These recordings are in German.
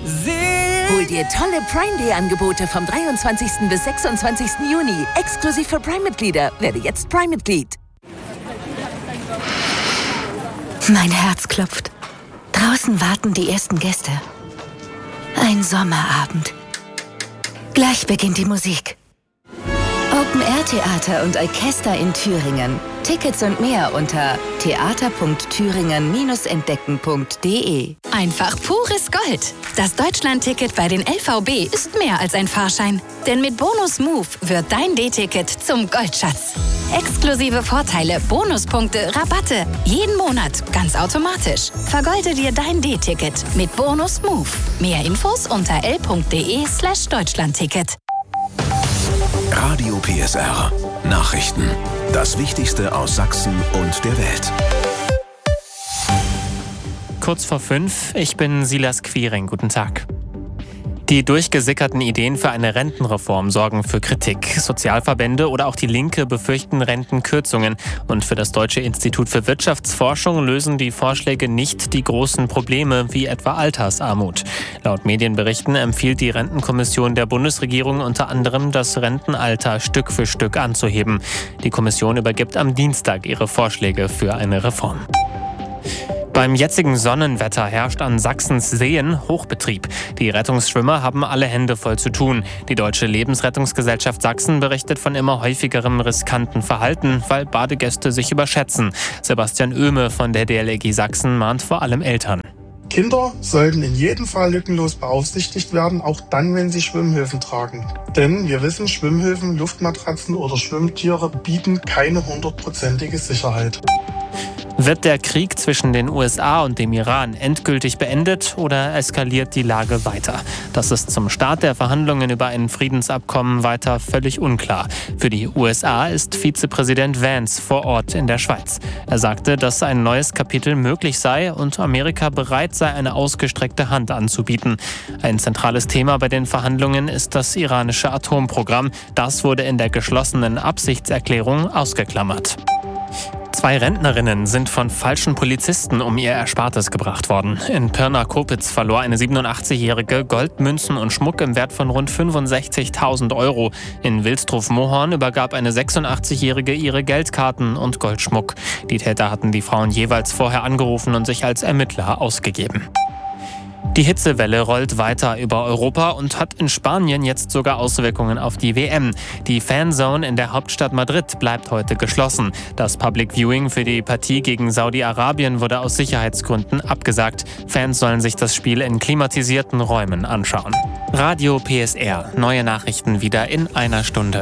Hol dir tolle Prime Day Angebote vom 23. bis 26. Juni. Exklusiv für Prime-Mitglieder. Werde jetzt Prime-Mitglied. Mein Herz klopft. Draußen warten die ersten Gäste. Ein Sommerabend. Gleich beginnt die Musik. Open-Air-Theater und Orchester in Thüringen. Tickets und mehr unter theater.thüringen-entdecken.de. Einfach pures Gold. Das Deutschland-Ticket bei den LVB ist mehr als ein Fahrschein. Denn mit Bonus Move wird dein D-Ticket zum Goldschatz. Exklusive Vorteile, Bonuspunkte, Rabatte. Jeden Monat, ganz automatisch. Vergolde dir dein D-Ticket mit Bonus Move. Mehr Infos unter l.de/Deutschlandticket. Radio PSR. Nachrichten. Das Wichtigste aus Sachsen und der Welt. Kurz vor 5, ich bin Silas Quiring. Guten Tag. Die durchgesickerten Ideen für eine Rentenreform sorgen für Kritik. Sozialverbände oder auch die Linke befürchten Rentenkürzungen. Und für das Deutsche Institut für Wirtschaftsforschung lösen die Vorschläge nicht die großen Probleme wie etwa Altersarmut. Laut Medienberichten empfiehlt die Rentenkommission der Bundesregierung unter anderem, das Rentenalter Stück für Stück anzuheben. Die Kommission übergibt am Dienstag ihre Vorschläge für eine Reform. Beim jetzigen Sonnenwetter herrscht an Sachsens Seen Hochbetrieb. Die Rettungsschwimmer haben alle Hände voll zu tun. Die Deutsche Lebensrettungsgesellschaft Sachsen berichtet von immer häufigerem riskanten Verhalten, weil Badegäste sich überschätzen. Sebastian Oehme von der DLRG Sachsen mahnt vor allem Eltern. Kinder sollten in jedem Fall lückenlos beaufsichtigt werden, auch dann, wenn sie Schwimmhilfen tragen. Denn wir wissen, Schwimmhilfen, Luftmatratzen oder Schwimmtiere bieten keine 100%ige Sicherheit. Wird der Krieg zwischen den USA und dem Iran endgültig beendet oder eskaliert die Lage weiter? Das ist zum Start der Verhandlungen über ein Friedensabkommen weiter völlig unklar. Für die USA ist Vizepräsident Vance vor Ort in der Schweiz. Er sagte, dass ein neues Kapitel möglich sei und Amerika bereit sei, eine ausgestreckte Hand anzubieten. Ein zentrales Thema bei den Verhandlungen ist das iranische Atomprogramm. Das wurde in der geschlossenen Absichtserklärung ausgeklammert. 2 Rentnerinnen sind von falschen Polizisten um ihr Erspartes gebracht worden. In Pirna-Kopitz verlor eine 87-Jährige Gold, Münzen und Schmuck im Wert von rund 65.000 €. In Wilsdruf-Mohorn übergab eine 86-Jährige ihre Geldkarten und Goldschmuck. Die Täter hatten die Frauen jeweils vorher angerufen und sich als Ermittler ausgegeben. Die Hitzewelle rollt weiter über Europa und hat in Spanien jetzt sogar Auswirkungen auf die WM. Die Fanzone in der Hauptstadt Madrid bleibt heute geschlossen. Das Public Viewing für die Partie gegen Saudi-Arabien wurde aus Sicherheitsgründen abgesagt. Fans sollen sich das Spiel in klimatisierten Räumen anschauen. Radio PSR. Neue Nachrichten wieder in einer Stunde.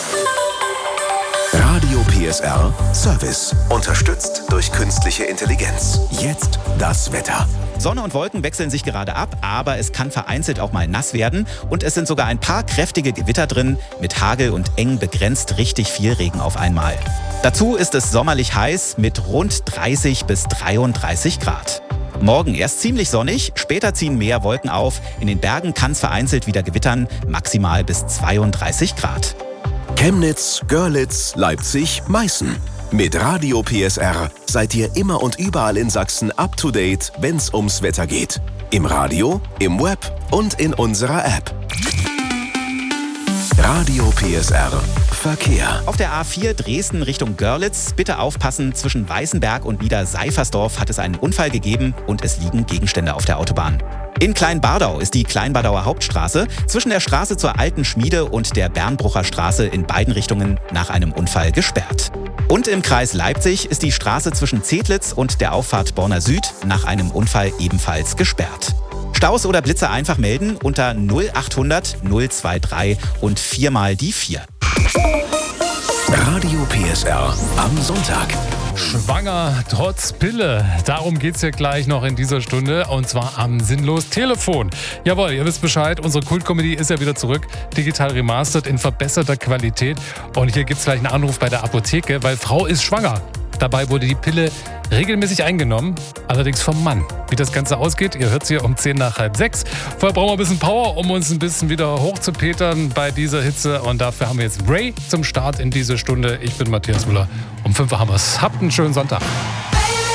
Radio PSR Service. Unterstützt durch künstliche Intelligenz. Jetzt das Wetter. Sonne und Wolken wechseln sich gerade ab, aber es kann vereinzelt auch mal nass werden. Und es sind sogar ein paar kräftige Gewitter drin, mit Hagel und eng begrenzt richtig viel Regen auf einmal. Dazu ist es sommerlich heiß mit rund 30 bis 33 Grad. Morgen erst ziemlich sonnig, später ziehen mehr Wolken auf. In den Bergen kann es vereinzelt wieder gewittern, maximal bis 32 Grad. Chemnitz, Görlitz, Leipzig, Meißen. Mit Radio PSR seid ihr immer und überall in Sachsen up to date, wenn's ums Wetter geht. Im Radio, im Web und in unserer App. Radio PSR Verkehr. Auf der A4 Dresden Richtung Görlitz, bitte aufpassen, zwischen Weißenberg und Nieder-Seifersdorf hat es einen Unfall gegeben und es liegen Gegenstände auf der Autobahn. In Kleinbardau ist die Kleinbardauer Hauptstraße zwischen der Straße zur Alten Schmiede und der Bernbrucher Straße in beiden Richtungen nach einem Unfall gesperrt. Und im Kreis Leipzig ist die Straße zwischen Zedlitz und der Auffahrt Borner Süd nach einem Unfall ebenfalls gesperrt. Staus oder Blitze einfach melden unter 0800 023 und 4 mal die 4. Radio PSR am Sonntag. Schwanger trotz Pille. Darum geht's hier gleich noch in dieser Stunde. Und zwar am Sinnlos Telefon. Jawohl, ihr wisst Bescheid. Unsere Kult-Comedy ist ja wieder zurück. Digital remastert in verbesserter Qualität. Und hier gibt's gleich einen Anruf bei der Apotheke, weil Frau ist schwanger. Dabei wurde die Pille regelmäßig eingenommen, allerdings vom Mann. Wie das Ganze ausgeht, ihr hört es hier um 5:10 nach 5:30. Vorher brauchen wir ein bisschen Power, um uns ein bisschen wieder hochzupetern bei dieser Hitze. Und dafür haben wir jetzt Ray zum Start in diese Stunde. Ich bin Matthias Müller. Um 5 Uhr haben wir es. Habt einen schönen Sonntag.